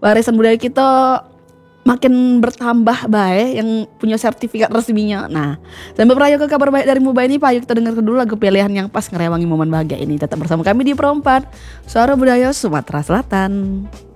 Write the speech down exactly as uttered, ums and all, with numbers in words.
warisan budaya kita makin bertambah baik yang punya sertifikat resminya. Nah, sambil merayakan kabar baik dari Muba ini, Pak, ayo kita dengar dulu lagu pilihan yang pas ngerewangi momen bahagia ini. Tetap bersama kami di Pro empat, Suara Budaya Sumatera Selatan.